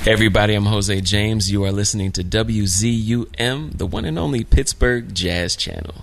Hey everybody, I'm Jose James. You are listening to WZUM, the one and only Pittsburgh Jazz Channel.